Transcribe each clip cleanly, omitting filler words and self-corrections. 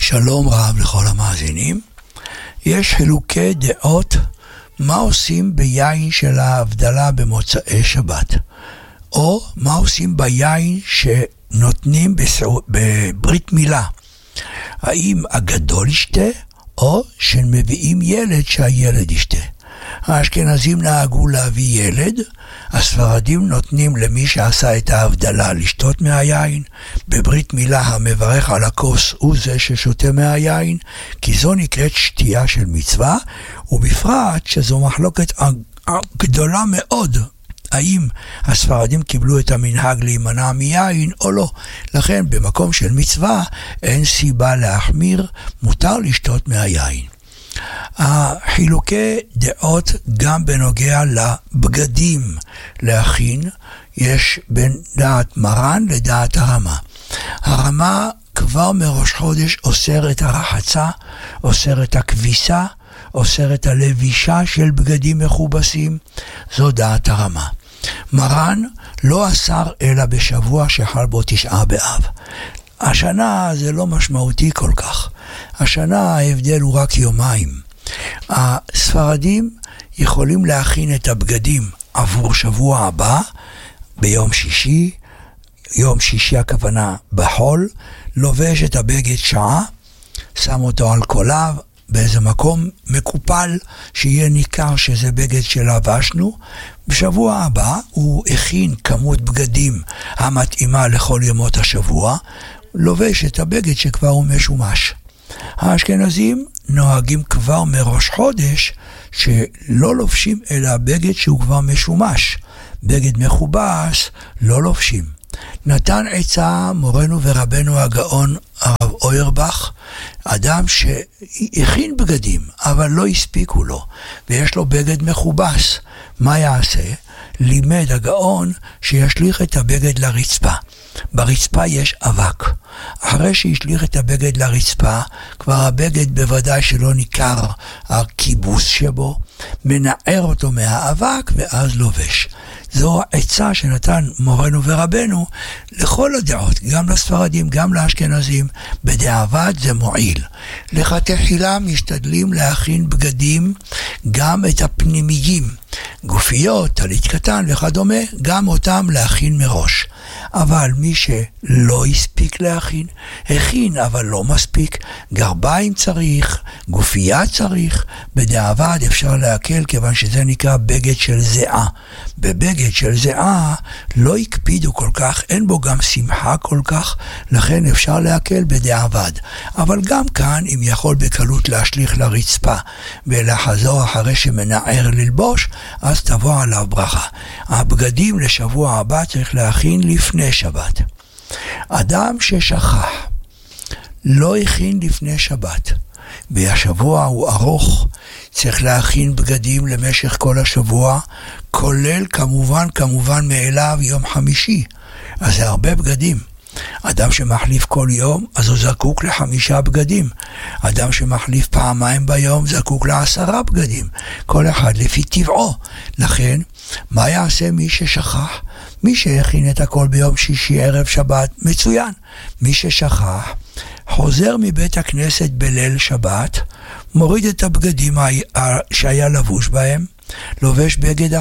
שלום רב לכל המאזינים. יש חילוקי דעות מה עושים ביין של ההבדלה במוצאי שבת, או מה עושים ביין שנותנים בברית מילה. האם הגדול ישתה, או שמביאים ילד שהילד ישתה. האשכנזים נהגו להביא ילד, הספרדים נותנים למי שעשה את ההבדלה לשתות מהיין, בברית מילה המברך על הכוס הוא זה ששותה מהיין, כי זו נקראת שתייה של מצווה, ובפרט שזו מחלוקת גדולה מאוד, האם הספרדים קיבלו את המנהג להימנע מיין או לא. לכן במקום של מצווה אין סיבה להחמיר, מותר לשתות מהיין. החילוקי דעות גם בנוגע לבגדים להכין, יש בין דעת מרן לדעת הרמה. הרמה כבר מראש חודש אוסר את הרחצה, אוסר את הכביסה, אוסר את הלבישה של בגדים מכובסים, זו דעת הרמה. מרן לא אסר אלא בשבוע שחל בו 9 באב. השנה זה לא משמעותי כל כך. השנה ההבדל הוא רק יומיים. הספרדים יכולים להכין את הבגדים עבור שבוע הבא ביום שישי, יום שישי הכוונה בחול, לובש את הבגד שעה, שם אותו על קולב, באיזה מקום מקופל שיהיה ניכר שזה בגד שלבשנו. בשבוע הבא הוא הכין כמות בגדים המתאימה לכל ימות השבוע, לובש את הבגד שכבר הוא משומש. האשכנזים נוהגים כבר מראש חודש שלא לובשים אלא הבגד שהוא כבר משומש. בגד מכובס לא לובשים. נתן עצה מורנו ורבנו הגאון הרב אוירבך, אדם שהכין בגדים אבל לא הספיקו לו ויש לו בגד מכובס, מה יעשה? לימד הגאון שישליך את הבגד לרצפה. ברצפה יש אבק. אחרי שישליך את הבגד לרצפה, כבר הבגד בוודאי שלא ניכר הכיבוס שבו, מנער אותו מהאבק ואז לובש. זו העצה שנתן מורנו ורבנו לכל הדעות, גם לספרדים, גם לאשכנזים, בדיעבד זה מועיל. לכתחילה משתדלים להכין בגדים, גם את הפנימיים, גופיות, טלית קטן וכדומה, גם אותם להכין מראש. אבל מי שלא הספיק להכין, הכין אבל לא מספיק, גרביים צריך, גופייה צריך, בדיעבד אפשר להקל כיוון שזה נקרא בגד של זיעה. בבגד של זיעה לא הקפידו כל כך, אין בו גם שמחה כל כך, לכן אפשר להקל בדיעבד. אבל גם כאן אם יכול בקלות להשליך לרצפה ולחזור אחרי שמנער ללבוש, אז תבוא עליו ברכה. הבגדים לשבוע הבא צריך להכין לפני שבת. אדם ששכח לא הכין לפני שבת והשבוע הוא ארוך, צריך להכין בגדים למשך כל השבוע, כולל כמובן מאליו יום חמישי, אז זה הרבה בגדים. אדם שמחליף כל יום, אז הוא זקוק ל5 בגדים. אדם שמחליף פעמיים ביום, זקוק ל10 בגדים. כל אחד לפי טבעו. לכן, מה יעשה מי ששכח? מי שהכין את הכל ביום שישי ערב שבת, מצוין. מי ששכח, חוזר מבית הכנסת בליל שבת, מוריד את הבגדים שהיה לבוש בהם, לובש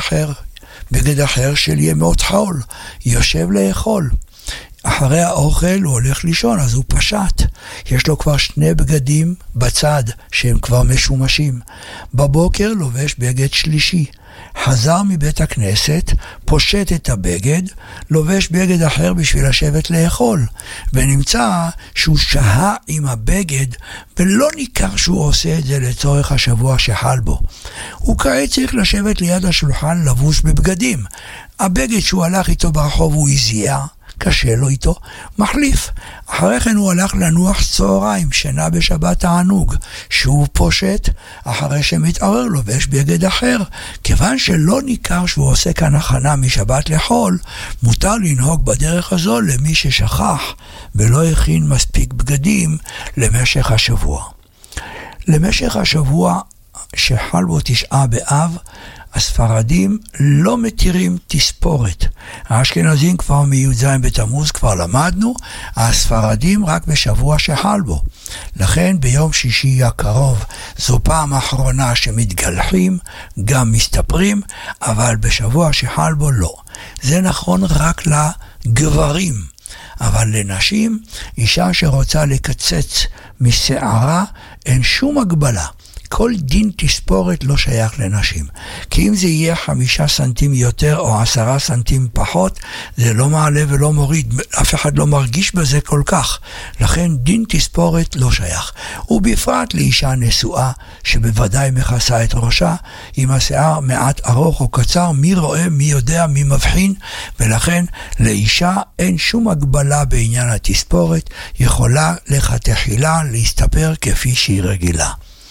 בגד אחר של ימות חול, יושב לאכול. אחרי האוכל הוא הולך לישון, אז הוא פשט. יש לו כבר 2 בגדים בצד שהם כבר משומשים. בבוקר לובש בגד שלישי. חזר מבית הכנסת, פושט את הבגד, לובש בגד אחר בשביל לשבת לאכול. ונמצא שהוא שהה עם הבגד, ולא ניכר שהוא עושה את זה לצורך השבוע שחל בו. הוא כעת צריך לשבת ליד השולחן לבוש בבגדים. הבגד שהוא הלך איתו ברחוב הוא הזיע, קשה לו איתו, מחליף. אחרי כן הוא הלך לנוח צהריים, שינה בשבת תענוג, שוב פושט, אחרי שמתעורר לובש בגד אחר. כיוון שלא ניכר שהוא עושה כאן הכנה משבת לחול, מותר לנהוג בדרך הזו למי ששכח ולא הכין מספיק בגדים למשך השבוע. למשך השבוע שחל בו 9 באב, הספרדים לא מתירים תספורת. האשכנזים כבר מי"ז בתמוז כבר למדנו, הספרדים רק בשבוע שחל בו. לכן ביום שישי הקרוב זו פעם האחרונה שמתגלחים, גם מסתפרים, אבל בשבוע שחל בו לא. זה נכון רק לגברים, אבל לנשים, אישה שרוצה לקצץ משערה, אין שום הגבלה. כל דין תספורת לא שייך לנשים. כי אם זה יהיה 5 סנטים יותר או 10 סנטים פחות, זה לא מעלה ולא מוריד. אף אחד לא מרגיש בזה כל כך. לכן דין תספורת לא שייך. ובפרט לאישה נשואה, שבוודאי מכסה את ראשה, עם השיער מעט ארוך או קצר, מי רואה, מי יודע, מי מבחין, ולכן לאישה אין שום הגבלה בעניין התספורת, יכולה לכתחילה להסתפר כפי שהיא רגילה.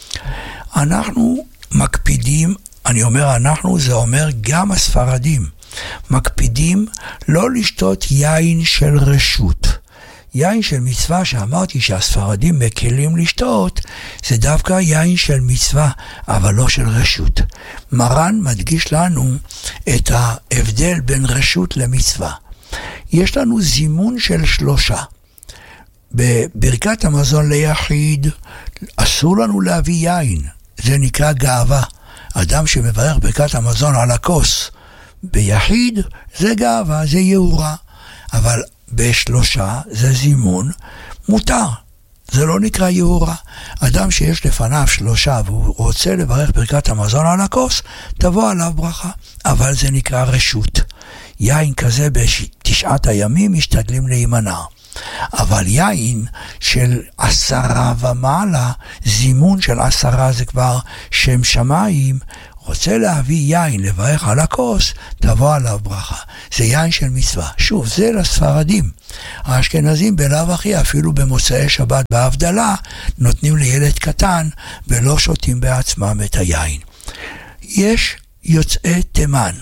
אנחנו מקפידים, אני אומר אנחנו, זה אומר גם הספרדים, מקפידים לא לשתות יין של רשות. יין של מצווה שאמרתי שהספרדים מקלים לשתות, זה דווקא יין של מצווה, אבל לא של רשות. מרן מדגיש לנו את ההבדל בין רשות למצווה. יש לנו זימון של 3. בברכת המזון ליחיד אסור לנו להביא יין, זה נקרא גאווה. אדם שמברך ברכת המזון על הכוס ביחיד זה גאווה, זה יהורה, אבל ב3 זה זימון, מותר, זה לא נקרא יהורה. אדם שיש לפניו 3 והוא רוצה לברך ברכת המזון על הכוס, תבוא עליו ברכה, אבל זה נקרא רשות. יין כזה ב9 הימים משתדלים להימנע. אבל יין של 10 ומעלה, זימון של 10 זה כבר שם שמיים, רוצה להביא יין לברך על הכוס, תבוא עליו ברכה. זה יין של מצווה. שוב, זה לספרדים. האשכנזים בלאו הכי, אפילו במוצאי שבת בהבדלה, נותנים לילד קטן ולא שותים בעצמם את היין. יש יוצאי תימן.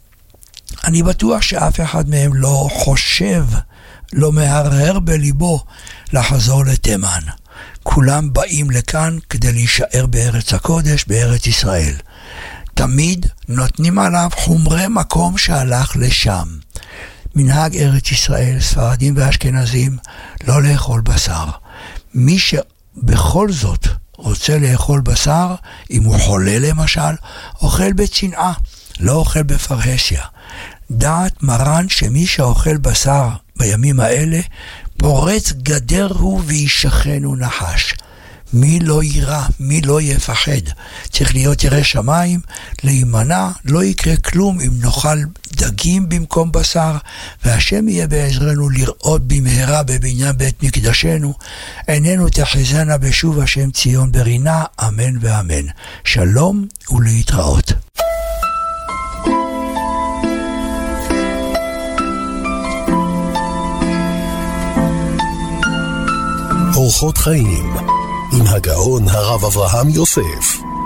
אני בטוח שאף אחד מהם לא חושב, לא מהרהר בליבו לחזור לתימן. כולם באים לכאן כדי להישאר בארץ הקודש, בארץ ישראל. תמיד נותנים עליו חומרי מקום שהלך לשם. מנהג ארץ ישראל, ספרדים ואשכנזים, לא לאכול בשר. מי שבכל זאת רוצה לאכול בשר, אם הוא חולה למשל, אוכל בצנעה, לא אוכל בפרהסיה. דעת מרן שמי שאוכל בשר בימים האלה, פורץ גדר הוא וישכנו נחש. מי לא יירא, מי לא יפחד. צריך להיות ירא שמיים, להימנע, לא יקרה כלום אם נאכל דגים במקום בשר, והשם יהיה בעזרנו לראות במהרה בבניין בית מקדשנו. עינינו תחזינה בשוב השם ציון ברינה, אמן ואמן. שלום ולהתראות. אורחות חיים עם הגאון הרב אברהם יוסף.